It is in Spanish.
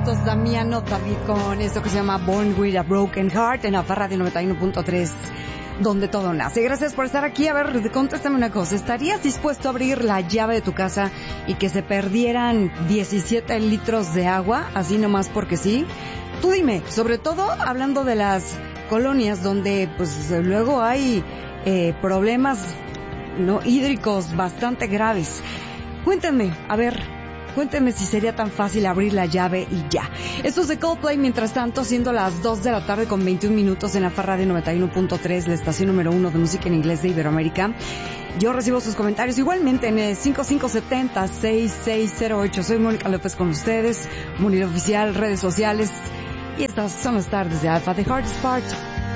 minutos, Damiano David con esto que se llama Born with a Broken Heart en la Farra de 91.3, donde todo nace. Gracias por estar aquí. A ver, contéstame una cosa. ¿Estarías dispuesto a abrir la llave de tu casa y que se perdieran 17 litros de agua, así nomás porque sí? Tú dime, sobre todo hablando de las colonias donde pues luego hay problemas no hídricos bastante graves. Cuéntame, a ver, cuénteme si sería tan fácil abrir la llave y ya. Esto es de Coldplay, mientras tanto, siendo las 2 de la tarde con 21 minutos en la Farra de 91.3, la estación número 1 de música en inglés de Iberoamérica. Yo recibo sus comentarios igualmente en el 5570-6608. Soy Mónica López con ustedes, Munir Oficial, redes sociales. Y estas son las tardes de Alpha, The Hardest Part.